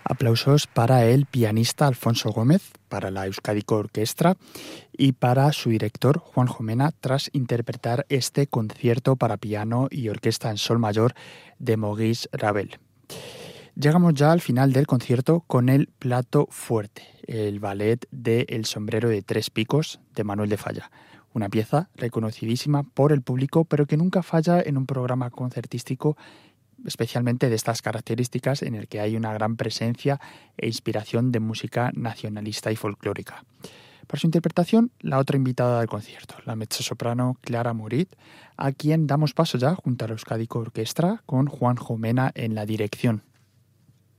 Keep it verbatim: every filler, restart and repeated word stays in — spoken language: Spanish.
Aplausos para el pianista Alfonso Gómez, para la Euskadiko Orquestra y para su director Juanjo Mena tras interpretar este concierto para piano y orquesta en sol mayor de Maurice Ravel. Llegamos ya al final del concierto con el plato fuerte, el ballet de El sombrero de tres picos de Manuel de Falla. Una pieza reconocidísima por el público, pero que nunca falla en un programa concertístico especialmente de estas características, en el que hay una gran presencia e inspiración de música nacionalista y folclórica. Para su interpretación, la otra invitada del concierto, la mezzosoprano Clara Morit, a quien damos paso ya junto a la Euskadiko Orquestra con Juanjo Mena en la dirección.